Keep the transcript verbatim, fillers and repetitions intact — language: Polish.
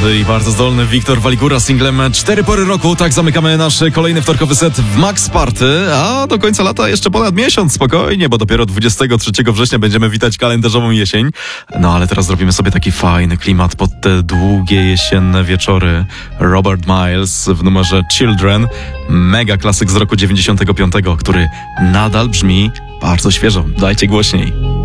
młody i bardzo zdolny Wiktor Waligura z singlem Cztery pory roku. Tak zamykamy nasz kolejny wtorkowy set w Max Party, a do końca lata jeszcze ponad miesiąc, spokojnie, bo dopiero dwudziestego trzeciego września będziemy witać kalendarzową jesień. No ale teraz zrobimy sobie taki fajny klimat pod te długie jesienne wieczory. Robert Miles w numerze Children, mega klasyk z roku dziewięćdziesiątego piątego, który nadal brzmi bardzo świeżo. Dajcie głośniej.